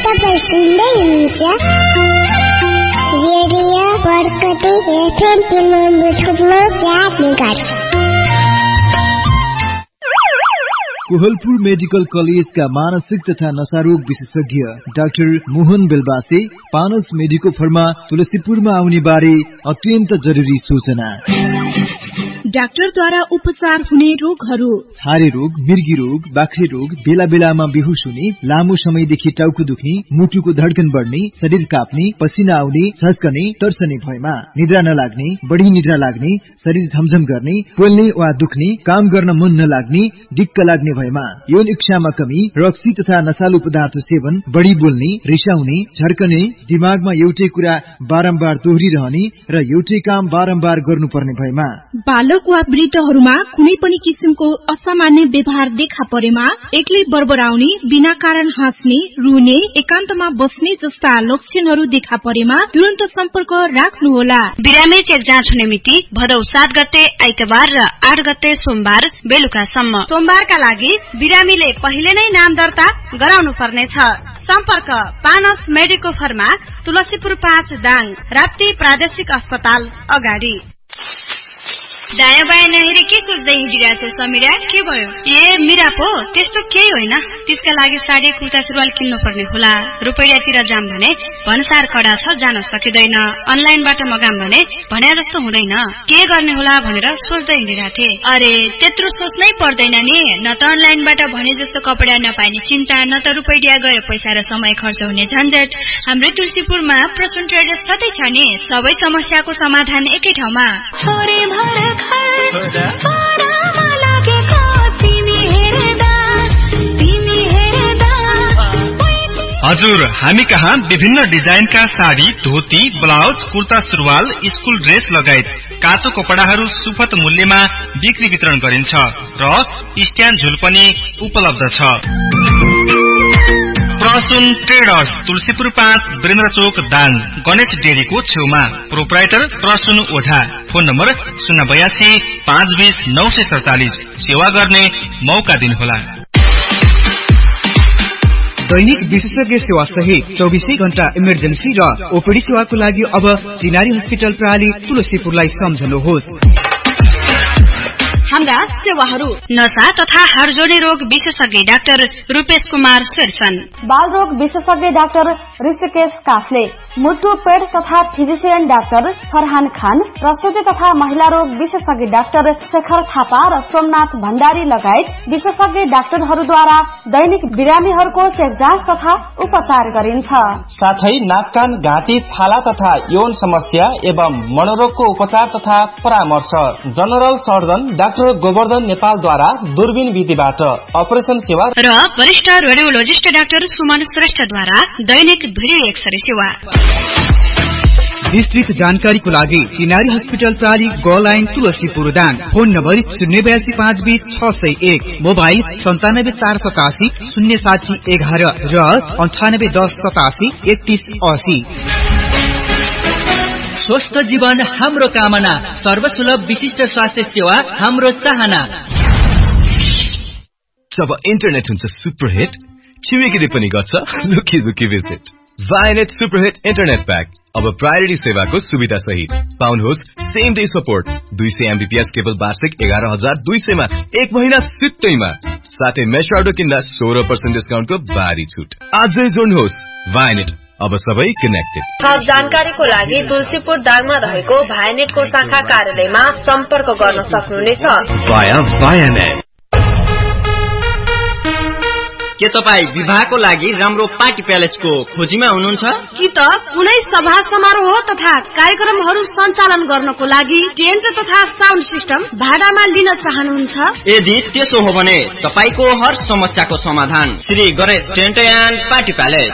तपाईं सुन्दै हुनुहुन्छ radio Barkati FM 90.4 Kohalpur medical कलेजका मानसिक तथा नशारोग विशेषज्ञ doctor Mohan Belbase पानस medico pharma तुलसीपुरमा आउने बारे अत्यन्त जरुरी सूचना। डाक्टरद्वारा उपचार हुने रोगहरू: छारे रोग, मिर्गी रोग, बाख्रे रोग, बेला बेलामा बेहोस हुने, लामो समयदेखि टाउको दुख्ने, मुटुको धड्कन बढ्ने, शरीर काप्ने, पसिना आउने, झस्कने, तर्सने भएमा, निद्रा नलाग्ने, बढी निद्रा लाग्ने, शरीर झमझम गर्ने, पोल्ने वा दुख्ने, काम गर्न मन नलाग्ने, दिक्क लाग्ने भएमा, यौन इच्छामा कमी, रक्सी तथा नशालु पदार्थ सेवन, बढी बोल्ने, रिसाउने, झर्कने, दिमागमा एउटै कुरा बारम्बार दोहोरिरहने र एउटै काम बारम्बार गर्नुपर्ने भएमा, बालक वा वृद्धहरूमा कुनै पनि किसिमको असामान्य व्यवहार देखा परेमा, एक्लै बरबराउने, बिना कारण हाँस्ने, रुने, एकान्तमा बस्ने जस्ता लक्षणहरू देखा परेमा तुरन्त सम्पर्क राख्नुहोला। बिरामी चेक जाँच हुने मिति भदौ 7 गते आइतबार र 8 गते सोमबार बेलुकासम्म। सोमबारका लागि बिरामीले पहिले नै नाम दर्ता गराउनु पर्नेछ। सम्पर्क पानस मेडिको फर्मा तुलसीपुर 5 दाङ, राप्ती प्रादेशिक अस्पताल अगाडि। दायाँ बायाँ नहेरी के सोच्दै हिँडिरहेछौ समीरा? के भयो? ए मिरा पो त्यस्तो केही होइन। त्यसका लागि साडी कुर्ता सुरुवाल किन्नु पर्ने होला। रुपैयाँतिर जाम भने भन्सार कडा छ, जान सकिँदैन। अनलाइनबाट मगाम भने भने जस्तो हुँदैन। के गर्ने होला भनेर सोच्दै हिँडिरहेथे। अरे त्यत्रो सोच्नै पर्दैन नि। न त अनलाइनबाट भने जस्तो कपडा नपाइने चिन्ता, न त रुपैयाँ गयो पैसा र समय खर्च हुने झन्झट। हाम्रै तुलसीपुरमा प्रसून ट्रेडर्स छँदै छ नि। सबै समस्याको समाधान एकै ठाउँमा। हजुर, हामी कहाँ विभिन्न डिजाइनका साडी, धोती, ब्लाउज, कुर्ता सुरुवाल, स्कुल ड्रेस लगायत काँचो कपडाहरू सुपथ मूल्यमा बिक्री वितरण गरिन्छ र स्ट्यान्ड झुल पनि उपलब्ध छ। प्रसून ट्रेडर्स तुलसीपुर 5 वीरेन्द्र चोक दाङ, गणेश डेरीको छेउमा। प्रोप्राइटर प्रसून ओझा। Phone number 082 520 947। सेवा गर्ने मौका दिनुहोला। दैनिक विशेषज्ञ सेवा सहित 24 घण्टा इमर्जेन्सी र ओपीडी सेवाको लागि अब चिनारी हस्पिटल प्रणाली तुलसीपुरलाई सम्झनुहोस्। हाम्रा सेवाहरू: नशा तथा हाडजोडी रोग विशेषज्ञ डाक्टर रूपेश कुमार शेरसन, बाल रोग विशेषज्ञ डाक्टर ऋषिकेश काफले, मुटु पेट तथा फिजिशियन डाक्टर फरहान खान, प्रसूति तथा महिला रोग विशेषज्ञ डाक्टर शेखर थापा र सोमनाथ भण्डारी लगायत विशेषज्ञ डाक्टरहरूद्वारा दैनिक बिरामीहरूको चेक जाँच तथा उपचार गरिन्छ। साथै नाक कान घाँटी छाला तथा यौन समस्या एवं मनोरोगको उपचार तथा परामर्श। जनरल सर्जन डाक्टर गोवर्धन नेपालद्वारा दूरबीन विधिबाट अपरेसन सेवा र वरिष्ठ रेडियोलोजिस्ट डाक्टर सुमन श्रेष्ठद्वारा दैनिक भिडियो एक्सरे सेवा। विस्तृत जानकारीको लागि चिनारी हस्पिटल प्रणाली ग line Tulsipur Dang. Phone number 082 520 601, mobile 97 487 07011 र 98 10 87 31 80। स्वस्थ जीवन हाम्रो कामना, सर्वसुलभ विशिष्ट स्वास्थ्य सेवा हाम्रो चाहना। जब इन्टरनेट हुन्छ सुपरहिट, छिमेकीले पनि गर्छ लुकी लुकी visit. Vianet superhit internet pack अब प्रायोरिटी सेवाको सुविधा सहित। पाउनुहोस् सेम डे सपोर्ट, 200 MBPS केवल वार्षिक 11,200 मा, 1 महिना सित्तैमा। साथै मेश राउटर किन्दा 16% डिस्काउन्टको भारी छुट। आजै जोड्नुहोस् Vianet, अब सबै कनेक्टेड। थप जानकारीको लागि तुलसीपुर दाङमा रहेको भायानेटको शाखा कार्यालयमा सम्पर्क गर्न सक्नुहुनेछ। Vianet। के तपाईँ विवाहको लागि राम्रो पार्टी प्यालेसको खोजीमा हुनुहुन्छ? कि त कुनै सभा समारोह तथा कार्यक्रमहरू सञ्चालन गर्नको लागि टेन्ट तथा साउन्ड सिस्टम भाडामा लिन चाहनुहुन्छ? यदि त्यसो हो भने तपाईको हर समस्याको समाधान Shri Ganesh tent and party palace.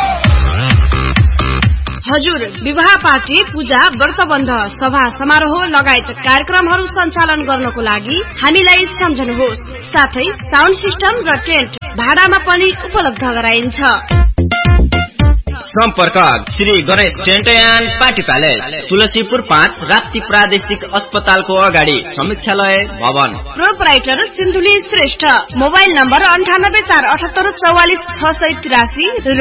हजुर, विवाह पार्टी, पूजा, व्रतबन्ध, सभा समारोह लगायत कार्यक्रमहरू सञ्चालन गर्नको लागि हामीलाई सम्झनुहोस्। साथै साउन्ड सिस्टम र टेन्ट भाडामा पनि उपलब्ध गराइन्छ। सम्पर्क Shri Ganesh tent and party palace, Tulsipur 5, Rapti प्रादेशिक अस्पतालको अगाडि, समीक्षालय भवन। Proprietor Sindhuli Shrestha. Mobile number 9847844683 र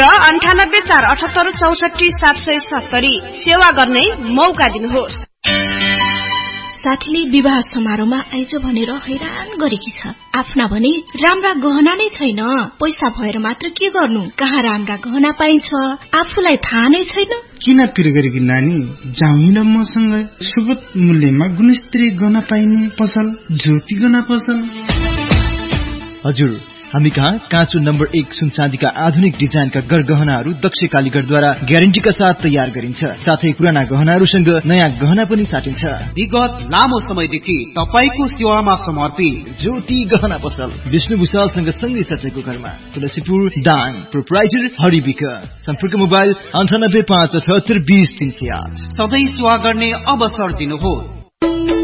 9847844770। सेवा गर्ने मौका दिनुहोस्। साथीले विवाह समारोहमा आइज भनेर हैरान गरेकी छ। आफ्ना भने राम्रा गहना नै छैन। पैसा भएर मात्र के गर्नु, कहाँ राम्रा गहना पाइन्छ आफूलाई थाहा नै छैन। किन पिर गरेकी नानी, जाउँ मसँग सुगत मूल्यमा गुणस्तरीय गहना पाइने पसल ज्योति गहना पसल। हजुर, हामी कहाँ काँचो नम्बर 1 सुन चाँदीका आधुनिक डिजाइनका गहनाहरू दक्ष कालीगढद्वारा ग्यारेन्टीका साथ तयार गरिन्छ। साथै पुराना गहनाहरूसँग नयाँ गहना पनि साटिन्छ। विगत लामो समयदेखि तपाईको सेवामा समर्पित ज्योति गहना पसल, विष्णु भूषालसँग सँगै सचेको घरमा, तुलसीपुर दाङ। प्रोपराइटर हरिविक। सम्पर्क मोबाइल 9857820308। सधैँ सेवा गर्ने अवसर दिनुहोस्।